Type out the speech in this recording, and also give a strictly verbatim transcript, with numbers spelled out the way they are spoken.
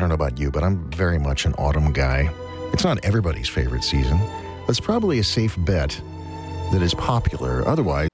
don't know about you, but I'm very much an autumn guy. It's not everybody's favorite season, but it's probably a safe bet that is popular. Otherwise,